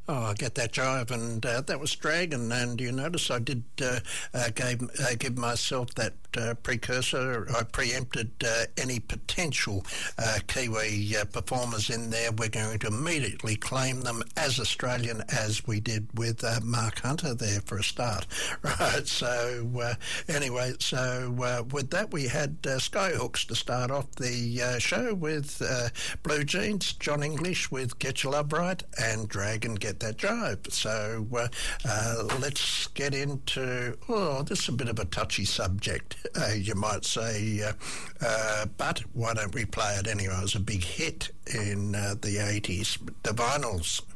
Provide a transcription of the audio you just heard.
Oh, I get that jive, and that was Dragon. And you notice I did give myself that precursor. I preempted any potential Kiwi performers in there. We're going to immediately claim them as Australian, as we did with Mark Hunter there for a start. Right, so anyway, so with that we had Skyhooks to start off the show with Blue Jeans, John English with Get Your Love Right, and Dragon, Get That Jive. So let's get into, this is a bit of a touchy subject, you might say, but why don't we play it anyway? It was a big hit in the 80s. The Vinyls.